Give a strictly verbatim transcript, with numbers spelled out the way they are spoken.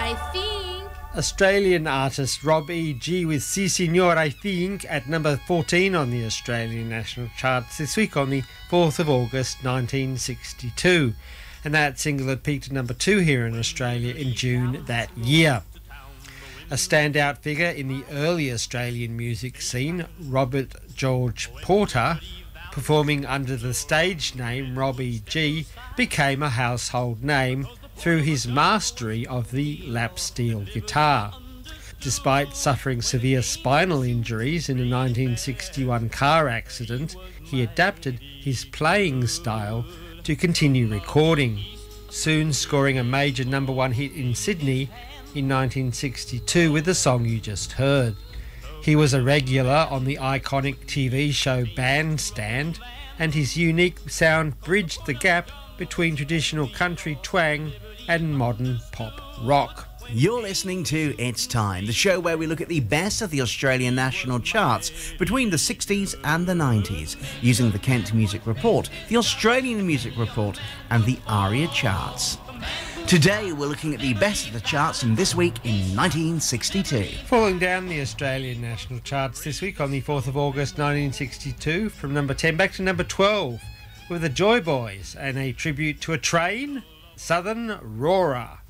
I think. Australian artist Rob E G with Si Senor I Think at number fourteen on the Australian National Charts this week on the fourth of August nineteen sixty-two. And that single had peaked at number two here in Australia in June that year. A standout figure in the early Australian music scene, Robert George Porter, performing under the stage name Rob E G, became a household name through his mastery of the lap steel guitar. Despite suffering severe spinal injuries in a nineteen sixty-one car accident, he adapted his playing style to continue recording, soon scoring a major number one hit in Sydney in nineteen sixty-two with the song you just heard. He was a regular on the iconic T V show Bandstand, and his unique sound bridged the gap between traditional country twang and modern pop rock. You're listening to It's Time, the show where we look at the best of the Australian national charts between the sixties and the nineties, using the Kent Music Report, the Australian Music Report, and the ARIA charts. Today we're looking at the best of the charts from this week in nineteen sixty-two. Falling down the Australian national charts this week on the fourth of August nineteen sixty-two, from number ten back to number twelve, with the Joy Boys and a tribute to a train, Southern Roarer.